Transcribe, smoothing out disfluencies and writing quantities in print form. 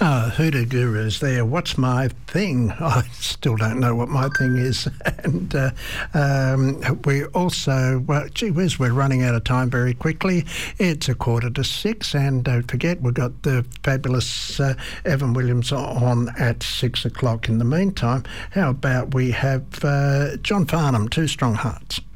Hoodoo Gurus there. What's my thing? I still don't know what my thing is. And we also, well, gee whiz, we're running out of time very quickly. It's 6:15, and don't forget, we've got the fabulous Evan Williams on at 6 o'clock. In the meantime, how about we have John Farnham, Two Strong Hearts.